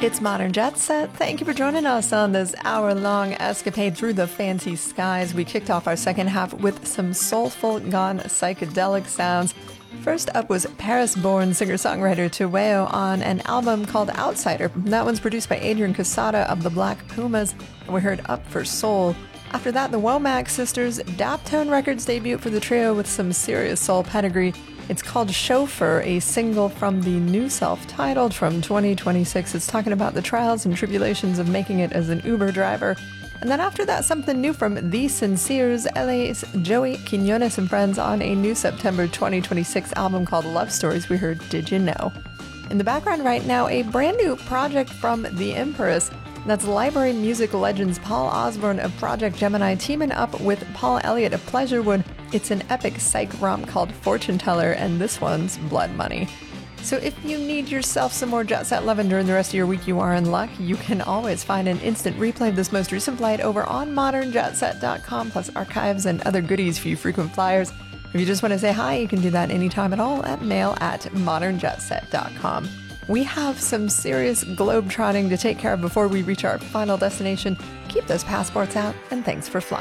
It's Modern Jet Set. Thank you for joining us on this hour-long escapade through the fancy skies. We kicked off our second half with some soulful, gone psychedelic sounds. First up was Paris-born singer-songwriter Tuweo on an album called Outsider. That one's produced by Adrian Casada of the Black Pumas, and we heard Up for Soul. After that, the Womack sisters, Daptone Records debut for the trio with some serious soul pedigree. It's called Chauffeur, a single from the new self-titled from 2026. It's talking about the trials and tribulations of making it as an Uber driver. And then after that, something new from The Sinceres, LA's Joey Quinones and friends on a new September 2026 album called Love Stories. We heard Did You Know? In the background right now, a brand new project from The Empress. That's library music legends Paul Osborne of Project Gemini teaming up with Paul Elliott of Pleasurewood. It's an epic psych romp called Fortune Teller, and this one's Blood Money. So if you need yourself some more Jet Set loving during the rest of your week, you are in luck. You can always find an instant replay of this most recent flight over on modernjetset.com, plus archives and other goodies for you frequent flyers. If you just want to say hi, you can do that anytime at all at mail@modernjetset.com. We have some serious globe-trotting to take care of before we reach our final destination. Keep those passports out, and thanks for flying.